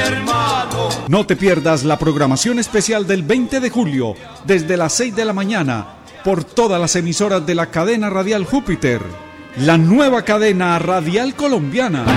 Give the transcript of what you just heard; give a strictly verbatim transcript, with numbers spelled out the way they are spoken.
hermano. No te pierdas la programación especial del veinte de julio, desde las seis de la mañana, por todas las emisoras de la cadena radial Júpiter, la nueva cadena radial colombiana.